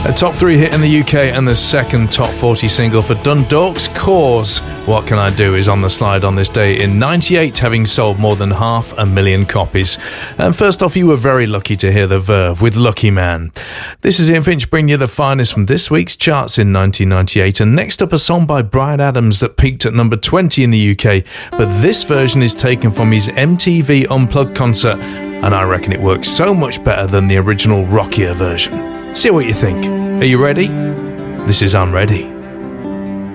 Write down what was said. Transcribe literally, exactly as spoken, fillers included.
A top three hit in the U K and the second top forty single for Dundalk's Cause. What Can I Do is on the slide on this day in ninety-eight, having sold more than half a million copies. And first off, you were very lucky to hear The Verve with Lucky Man. This is Ian Finch bringing you the finest from this week's charts in nineteen ninety-eight. And next up, a song by Bryan Adams that peaked at number twenty in the U K. But this version is taken from his M T V Unplugged concert, and I reckon it works so much better than the original rockier version. See what you think. Are you ready? This is I'm Ready.